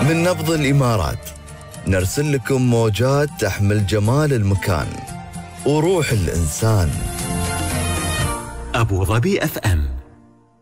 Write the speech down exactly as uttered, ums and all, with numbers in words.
من نبض الإمارات نرسل لكم موجات تحمل جمال المكان وروح الإنسان. أبو ظبي أف أم.